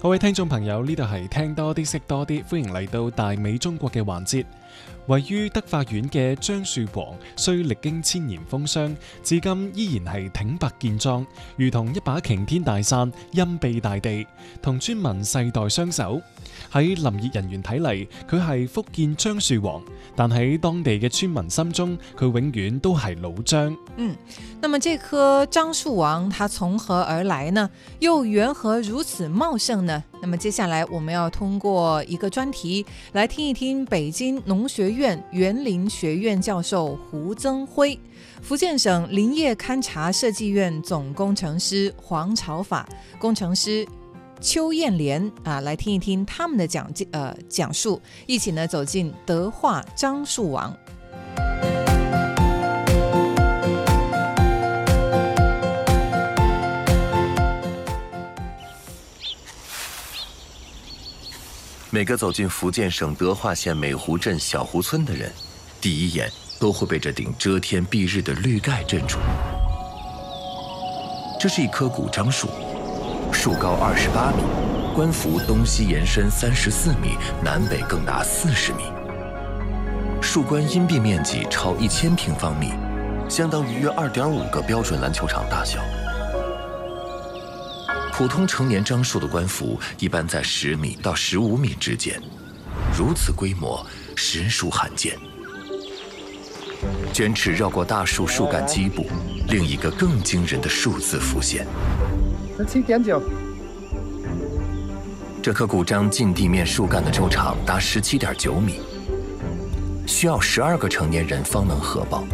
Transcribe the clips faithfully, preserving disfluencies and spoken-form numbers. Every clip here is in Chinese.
各位聽眾朋友，呢度係聽多啲識多啲，歡迎嚟到大美中國嘅環節。位於德化縣嘅樟樹王，雖歷經千年風霜，至今依然係挺拔健壯，如同一把擎天大傘，蔭庇大地，同村民世代相守。喺林業人員睇嚟，佢係福建樟樹王，但喺當地嘅村民心中，佢永遠都係老樟。 嗯，那麼這棵樟樹王它從何而來呢？又緣何如此茂盛呢？那麼接下來我們要通過一個專題來聽一聽北京農學院園林學院教授胡增輝、福建省林業勘察設計院總工程師黃朝法、工程師邱燕蓮啊，來聽一聽他們的講呃講述，一起呢走進德化樟樹王。 每个走进福建省德化县美湖镇小湖村的人，第一眼都会被这顶遮天蔽日的绿盖镇住。这是一棵古樟树，树高二十八米，冠幅东西延伸三十四米，南北更达四十米。树冠荫蔽面积超一千平方米，相当于约二点五个标准篮球场大小。普通成年樟树的冠幅一般在十米到十五米之间，如此规模实属罕见。卷尺绕过大树树干基部，另一个更惊人的数字浮现。 七点九。 这棵古樟近地面树干的周长达十七点九米，需要十二个成年人方能合抱。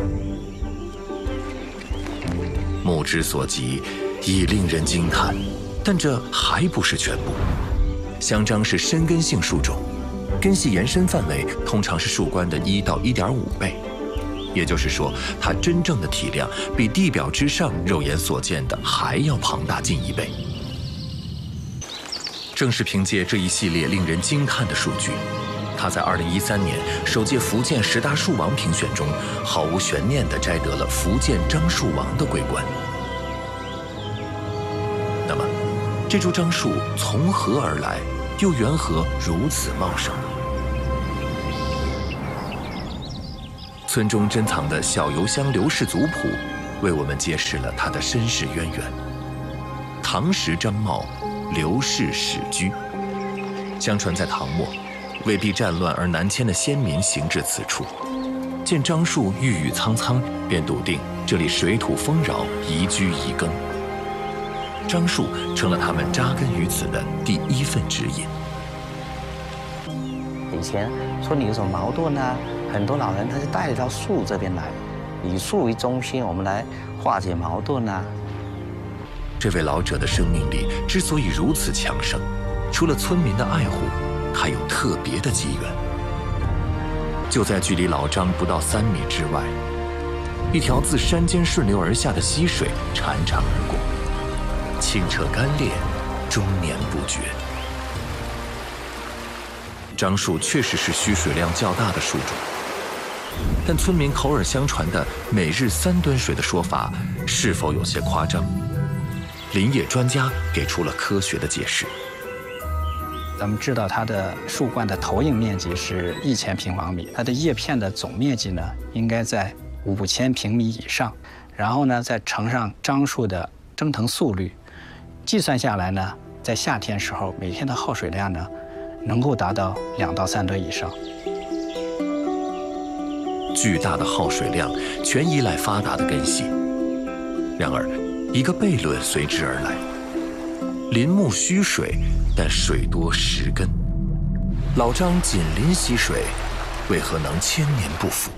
目之所及，已令人惊叹。但这还不是全部。香樟是深根性树种，根系延伸范围通常是树冠的一到一点五倍，也就是说，它真正的体量比地表之上肉眼所见的还要庞大近一倍。正是凭借这一系列令人惊叹的数据，他在二零一三年首届福建十大树王评选中，毫无悬念地摘得了福建樟树王的桂冠。那么，这株樟树从何而来，又缘何如此茂盛？村中珍藏的小邮箱刘氏族谱，为我们揭示了它的身世渊源。唐时张茂，刘氏始居。相传在唐末，为避战乱而南迁的先民行至此处，见樟树郁郁苍苍，便笃定这里水土丰饶，宜居宜耕。樟树成了他们扎根于此的第一份指引。 以前村里有什么矛盾啊，很多老人他就带到树这边来，以树为中心，我们来化解矛盾啊。 这位老者的生命力之所以如此强盛，除了村民的爱护，还有特别的机缘。就在距离老樟不到三米之外，一条自山间顺流而下的溪水潺潺而过。清澈干裂，终年不绝。樟树确实是需水量较大的树种，但村民口耳相传的每日三吨水的说法是否有些夸张？林业专家给出了科学的解释。 咱们知道它的树冠的投影面积是一千平方米，它的叶片的总面积呢应该在五千平米以上，然后呢再乘上樟树的蒸腾速率。计算下来呢，在夏天时候每天的耗水量呢，能够达到两到三吨以上。 巨大的耗水量全依赖发达的根系。然而，一个悖论随之而来：林木需水，但水多实根。老樟紧邻溪水，为何能千年不腐？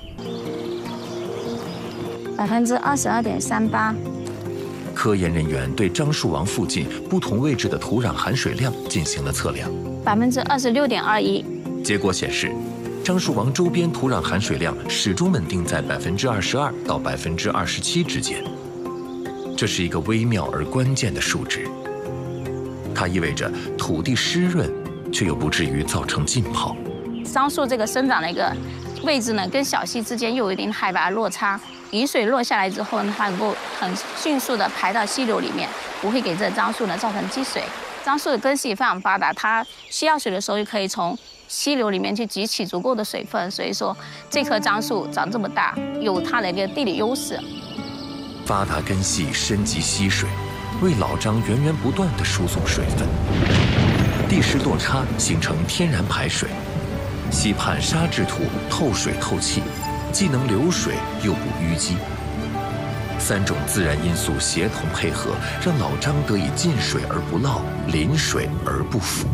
百分之二十二点三八。 科研人员对樟树王附近不同位置的土壤含水量进行了测量， 百分之二十六点二一。 结果显示，樟树王周边土壤含水量始终稳定在百分之二十二到百分之二十七之间。这是一个微妙而关键的数值，它意味着土地湿润，却又不至于造成浸泡。 樟树这个生长的一个位置呢，跟小溪之间又有一定海拔落差。雨水落下来之后呢，它能够很迅速的排到溪流里面，不会给这樟树呢造成积水。 樟树的根系非常发达，它需要水的时候就可以从溪流里面去汲取足够的水分，所以说这棵樟树长这么大，有它的一个地理优势。 发达根系深及溪水，为老樟源源不断地输送水分。地势落差形成天然排水，溪畔沙质土透水透气，既能流水又不淤积。三种自然因素协同配合，让老樟得以进水而不涝，临水而不腐。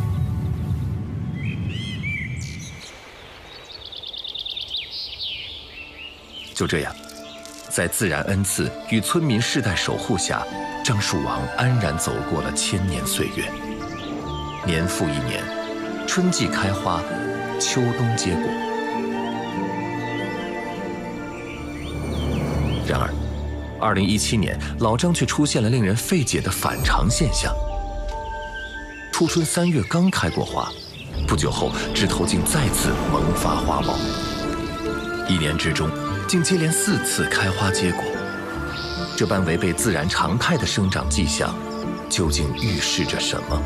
就这样，在自然恩赐与村民世代守护下，樟树王安然走过了千年岁月。年复一年，春季开花，秋冬结果。然而，二零一七年，老樟却出现了令人费解的反常现象。初春三月刚开过花，不久后枝头竟再次萌发花苞。一年之中，竟接连四次开花结果。这般违背自然常态的生长迹象，究竟预示着什么？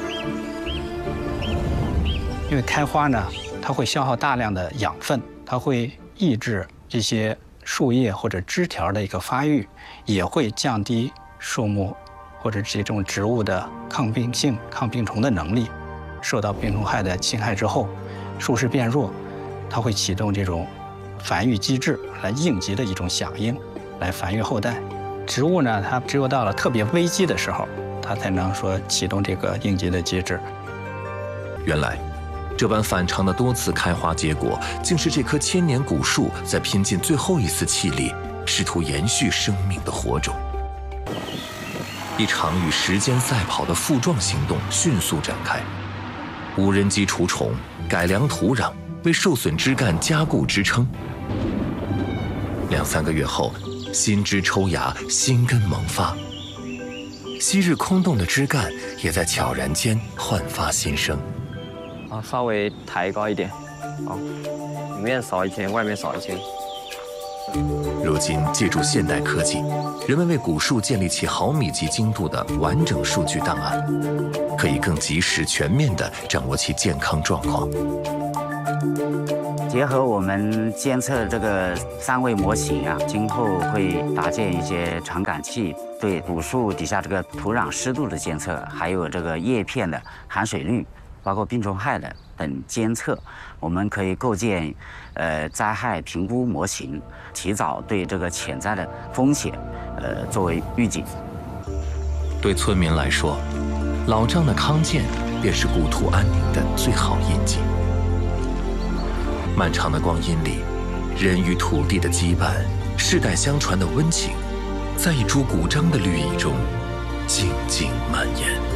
因为开花呢，它会消耗大量的养分，它会抑制这些树叶或者枝条的一个发育，也会降低树木或者这种植物的抗病性、抗病虫的能力。受到病虫害的侵害之后，树势变弱，它会启动这种繁育机制来应急的一种响应，来繁育后代。植物呢，它只有到了特别危机的时候，它才能说启动这个应急的机制。 原来，这般反常的多次开花结果，竟是这棵千年古树在拼尽最后一丝气力，试图延续生命的火种。一场与时间赛跑的负重行动迅速展开，无人机除虫，改良土壤，为受损枝干加固支撑。两三个月后，新枝抽芽，新根萌发，昔日空洞的枝干也在悄然间焕发新生。 啊，稍微抬高一点，好，里面少一圈，外面少一圈。 如今借助现代科技，人们为古树建立起毫米级精度的完整数据档案，可以更及时、全面地掌握其健康状况。 结合我们监测这个三维模型啊，今后会搭建一些传感器，对古树底下这个土壤湿度的监测，还有这个叶片的含水率，包括病虫害的等监测，我们可以构建呃灾害评估模型，提早对这个潜在的风险呃作为预警。 对村民来说，老樟的康健便是故土安宁的最好印记。漫长的光阴里，人与土地的羁绊，世代相传的温情，在一株古樟的绿意中静静蔓延。